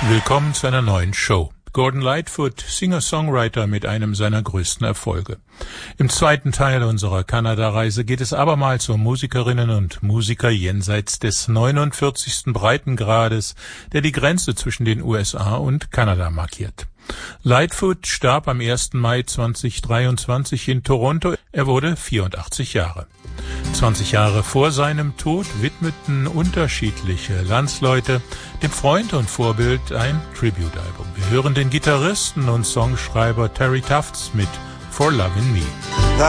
Willkommen zu einer neuen Show. Gordon Lightfoot, Singer-Songwriter mit einem seiner größten Erfolge. Im zweiten Teil unserer Kanada-Reise geht es abermals um Musikerinnen und Musiker jenseits des 49. Breitengrades, der die Grenze zwischen den USA und Kanada markiert. Lightfoot starb am 1. Mai 2023 in Toronto. Er wurde 84 Jahre. 20 Jahre vor seinem Tod widmeten unterschiedliche Landsleute dem Freund und Vorbild ein Tribute-Album. Wir hören den Gitarristen und Songschreiber Terry Tufts mit For Lovin' Me.